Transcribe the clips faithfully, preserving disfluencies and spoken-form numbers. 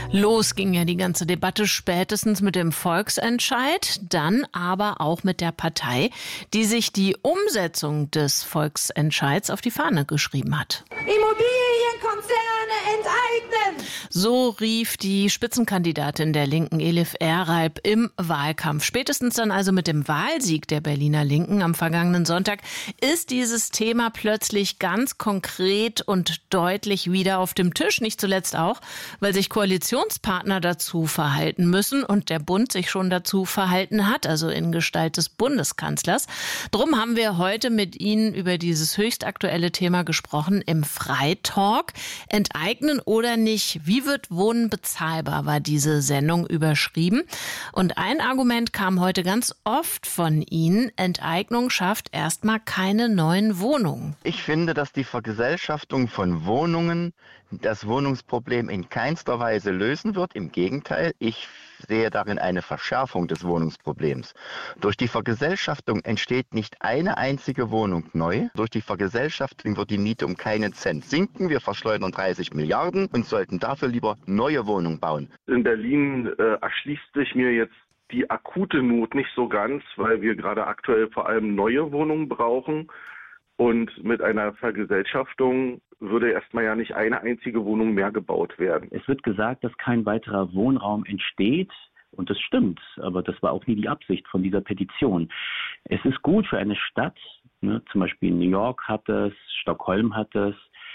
Los ging ja die ganze Debatte spätestens mit dem Volksentscheid, dann aber auch mit der Partei, die sich die Umsetzung des Volksentscheids auf die Fahne geschrieben hat. Immobilienkonzerne enteignen! So rief die Spitzenkandidatin der Linken, Elif Eralp, im Wahlkampf. Spätestens dann also mit dem Wahlsieg der Berliner Linken am vergangenen Sonntag ist dieses Thema plötzlich ganz konkret und deutlich wieder auf dem Tisch. Nicht zuletzt auch, weil sich Koalitionspartner dazu verhalten müssen und der Bund sich schon dazu verhalten hat, also in Gestalt des Bundeskanzlers. Drum haben wir heute mit Ihnen über dieses höchst aktuelle Thema gesprochen im Freitalk. Enteignen oder nicht? Wie wird Wohnen bezahlbar, war diese Sendung überschrieben. Und ein Argument kam heute ganz oft von Ihnen: Enteignung schafft erstmal keine neuen Wohnungen. Ich finde, dass die Vergesellschaftung von Wohnungen das Wohnungsproblem in keinster Weise lösen wird. Im Gegenteil, ich sehe darin eine Verschärfung des Wohnungsproblems. Durch die Vergesellschaftung entsteht nicht eine einzige Wohnung neu. Durch die Vergesellschaftung wird die Miete um keinen Cent sinken. Wir verschleudern dreißig Milliarden und sollten dafür lieber neue Wohnungen bauen. In Berlin äh, erschließt sich mir jetzt die akute Not nicht so ganz, weil wir gerade aktuell vor allem neue Wohnungen brauchen. Und mit einer Vergesellschaftung würde erstmal ja nicht eine einzige Wohnung mehr gebaut werden. Es wird gesagt, dass kein weiterer Wohnraum entsteht. Und das stimmt, aber das war auch nie die Absicht von dieser Petition. Es ist gut für eine Stadt, ne, zum Beispiel New York hat es, Stockholm hat es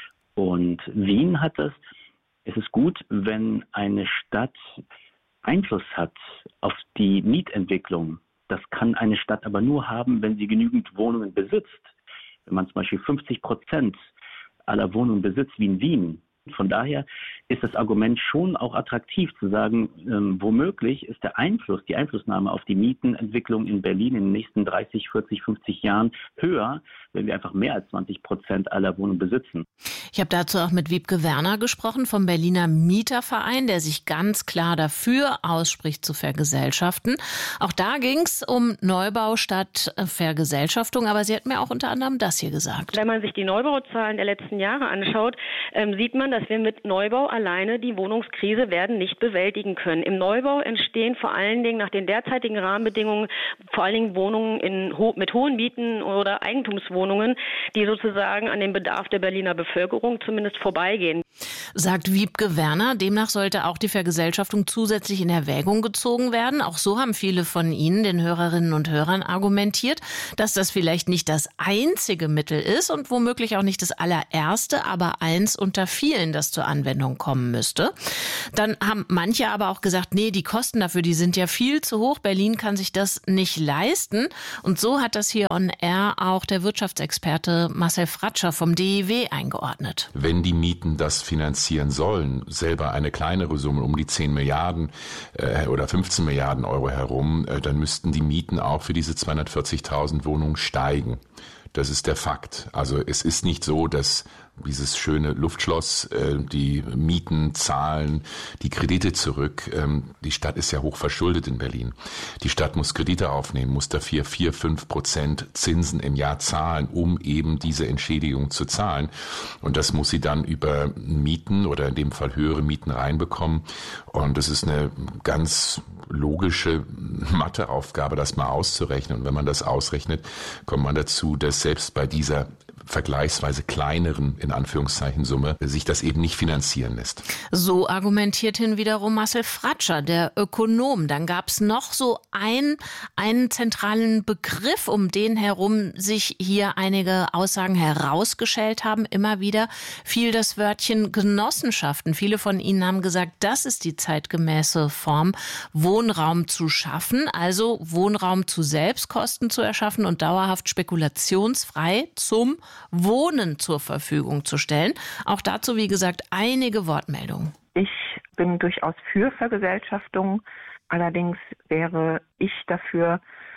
und Wien hat es. Es ist gut, wenn eine Stadt Einfluss hat auf die Mietentwicklung. Das kann eine Stadt aber nur haben, wenn sie genügend Wohnungen besitzt. Wenn man zum Beispiel fünfzig Prozent aller Wohnungen besitzt wie in Wien. Von daher ist das Argument schon auch attraktiv zu sagen, ähm, womöglich ist der Einfluss, die Einflussnahme auf die Mietenentwicklung in Berlin in den nächsten dreißig, vierzig, fünfzig Jahren höher, wenn wir einfach mehr als zwanzig Prozent aller Wohnungen besitzen. Ich habe dazu auch mit Wiebke Werner gesprochen vom Berliner Mieterverein, der sich ganz klar dafür ausspricht, zu vergesellschaften. Auch da ging es um Neubau statt Vergesellschaftung, aber sie hat mir auch unter anderem das hier gesagt. Wenn man sich die Neubauzahlen der letzten Jahre anschaut, ähm, sieht man, dass wir mit Neubau alleine die Wohnungskrise werden nicht bewältigen können. Im Neubau entstehen vor allen Dingen nach den derzeitigen Rahmenbedingungen vor allen Dingen Wohnungen in ho- mit hohen Mieten oder Eigentumswohnungen, die sozusagen an dem Bedarf der Berliner Bevölkerung zumindest vorbeigehen. Sagt Wiebke Werner. Demnach sollte auch die Vergesellschaftung zusätzlich in Erwägung gezogen werden. Auch so haben viele von Ihnen, den Hörerinnen und Hörern, argumentiert, dass das vielleicht nicht das einzige Mittel ist und womöglich auch nicht das allererste, aber eins unter vielen, das zur Anwendung kommen müsste. Dann haben manche aber auch gesagt, nee, die Kosten dafür, die sind ja viel zu hoch. Berlin kann sich das nicht leisten. Und so hat das hier on air auch der Wirtschaftsexperte Marcel Fratscher vom D I W eingeordnet. Wenn die Mieten das finanzieren sollen, selber eine kleinere Summe, um die zehn Milliarden äh, oder fünfzehn Milliarden Euro herum, äh, dann müssten die Mieten auch für diese zweihundertvierzigtausend Wohnungen steigen. Das ist der Fakt. Also es ist nicht so, dass dieses schöne Luftschloss, äh, die Mieten zahlen, die Kredite zurück. Ähm, die Stadt ist ja hoch verschuldet in Berlin. Die Stadt muss Kredite aufnehmen, muss dafür vier, fünf Prozent Zinsen im Jahr zahlen, um eben diese Entschädigung zu zahlen. Und das muss sie dann über Mieten oder in dem Fall höhere Mieten reinbekommen. Und das ist eine ganz logische Matheaufgabe, das mal auszurechnen. Und wenn man das ausrechnet, kommt man dazu, dass selbst bei dieser vergleichsweise kleineren, in Anführungszeichen, Summe, sich das eben nicht finanzieren lässt. So argumentiert hin wiederum Marcel Fratscher, der Ökonom. Dann gab es noch so ein, einen zentralen Begriff, um den herum sich hier einige Aussagen herausgeschält haben. Immer wieder fiel das Wörtchen Genossenschaften. Viele von Ihnen haben gesagt, das ist die zeitgemäße Form, Wohnraum zu schaffen, also Wohnraum zu Selbstkosten zu erschaffen und dauerhaft spekulationsfrei zum Wohnen zur Verfügung zu stellen. Auch dazu, wie gesagt, einige Wortmeldungen. Ich bin durchaus für Vergesellschaftung. Allerdings wäre ich dafür,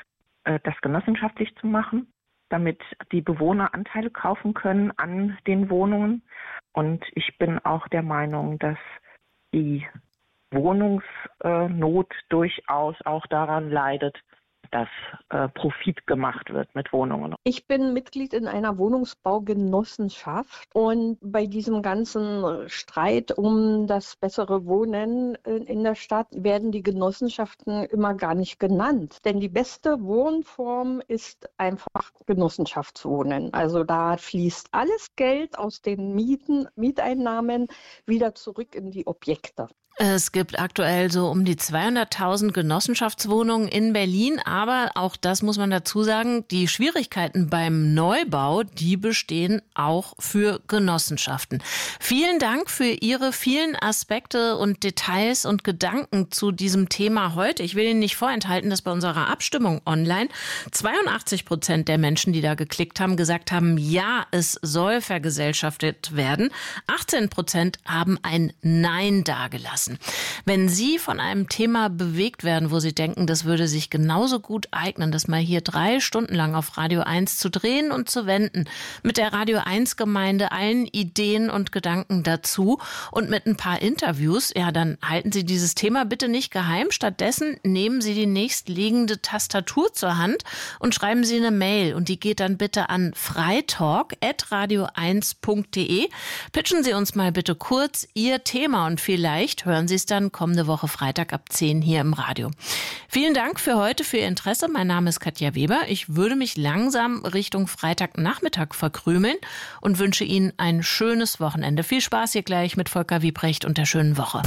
das genossenschaftlich zu machen, damit die Bewohner Anteile kaufen können an den Wohnungen. Und ich bin auch der Meinung, dass die Wohnungsnot durchaus auch daran leidet, dass äh, Profit gemacht wird mit Wohnungen. Ich bin Mitglied in einer Wohnungsbaugenossenschaft und bei diesem ganzen Streit um das bessere Wohnen in der Stadt werden die Genossenschaften immer gar nicht genannt. Denn die beste Wohnform ist einfach Genossenschaftswohnen. Also da fließt alles Geld aus den Mieten, Mieteinnahmen wieder zurück in die Objekte. Es gibt aktuell so um die zweihunderttausend Genossenschaftswohnungen in Berlin, aber auch das muss man dazu sagen, die Schwierigkeiten beim Neubau, die bestehen auch für Genossenschaften. Vielen Dank für Ihre vielen Aspekte und Details und Gedanken zu diesem Thema heute. Ich will Ihnen nicht vorenthalten, dass bei unserer Abstimmung online zweiundachtzig Prozent der Menschen, die da geklickt haben, gesagt haben, ja, es soll vergesellschaftet werden. achtzehn Prozent haben ein Nein dagelassen. Wenn Sie von einem Thema bewegt werden, wo Sie denken, das würde sich genauso gut eignen, das mal hier drei Stunden lang auf Radio eins zu drehen und zu wenden, mit der Radio eins Gemeinde, allen Ideen und Gedanken dazu und mit ein paar Interviews, ja, dann halten Sie dieses Thema bitte nicht geheim. Stattdessen nehmen Sie die nächstliegende Tastatur zur Hand und schreiben Sie eine Mail und die geht dann bitte an freitalk at radio eins punkt de. Pitchen Sie uns mal bitte kurz Ihr Thema und vielleicht hören Sie es dann kommende Woche Freitag ab zehn hier im Radio. Vielen Dank für heute, für Ihr Interesse. Mein Name ist Katja Weber. Ich würde mich langsam Richtung Freitagnachmittag verkrümeln und wünsche Ihnen ein schönes Wochenende. Viel Spaß hier gleich mit Volker Wiebrecht und der schönen Woche.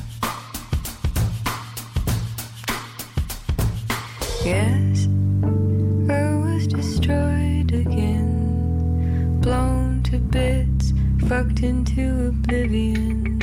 Yes, I was destroyed again, blown to bits, fucked into oblivion.